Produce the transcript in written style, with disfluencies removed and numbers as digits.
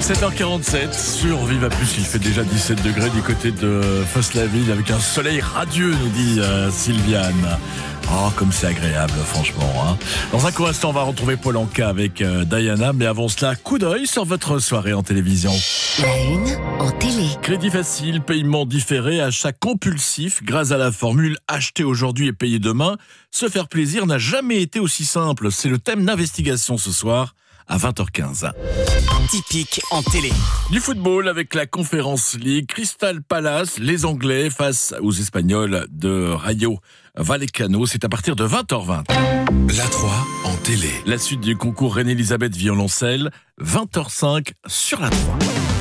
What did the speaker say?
7h47 sur Viva Plus, il fait déjà 17 degrés du côté de Fos-la-Ville avec un soleil radieux, nous dit Sylviane. Oh, comme c'est agréable, franchement. Hein. Dans un court instant, on va retrouver Paul Anka avec Diana, mais avant cela, coup d'œil sur votre soirée en télévision. La une en télé. Crédit facile, paiement différé, achat compulsif, grâce à la formule acheter aujourd'hui et payer demain. Se faire plaisir n'a jamais été aussi simple. C'est le thème d'investigation ce soir à 20h15. Typique en télé. Du football avec la Conference League, Crystal Palace, les Anglais face aux Espagnols de Rayo Vallecano. C'est à partir de 20h20. La 3 en télé. La suite du concours Reine-Elisabeth violoncelle, 20h05 sur la 3.